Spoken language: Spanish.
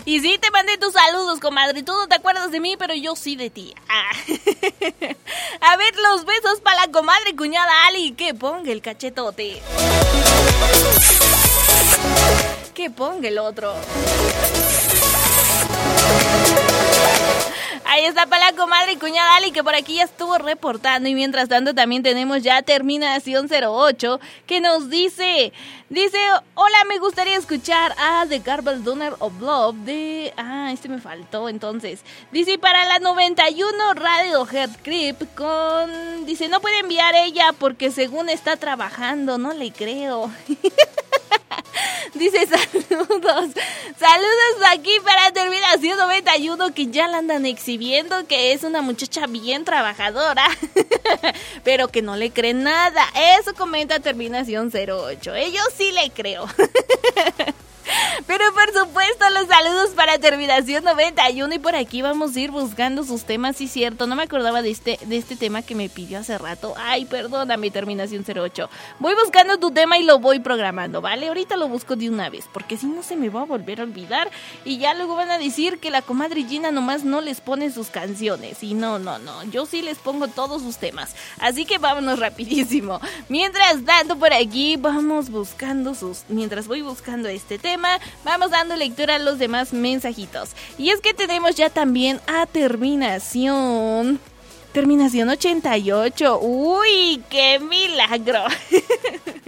Y sí te mandé tus saludos, comadre. Tú no te acuerdas de mí, pero yo sí de ti. A ver, los besos para la comadre cuñada Ali. Que ponga el cachetote. Que ponga el otro. Ahí está para la comadre y cuñada Ali, que por aquí ya estuvo reportando. Y mientras tanto también tenemos ya terminación 08, que nos dice, hola, me gustaría escuchar a The Garbage Donor of Love de... este me faltó entonces. Dice, para la 91 Radiohead Creep con... Dice, no puede enviar ella porque según está trabajando, no le creo. Dice, saludos aquí para terminación 91, que ya la andan exhibiendo, que es una muchacha bien trabajadora, pero que no le creen nada. Eso comenta terminación 08. Yo sí le creo. Pero por supuesto los saludos para terminación 91, y por aquí vamos a ir buscando sus temas. Sí, cierto, no me acordaba de este tema que me pidió hace rato. Ay, perdóname, terminación 08. Voy buscando tu tema y lo voy programando, ¿vale? Ahorita lo busco de una vez, porque si no se me va a volver a olvidar y ya luego van a decir que la comadre Gina nomás no les pone sus canciones. Y no, yo sí les pongo todos sus temas. Así que vámonos rapidísimo. Mientras tanto, por aquí vamos buscando mientras voy buscando este tema, vamos dando lectura a los demás mensajitos. Y es que tenemos ya también a terminación 88. ¡Uy, qué milagro!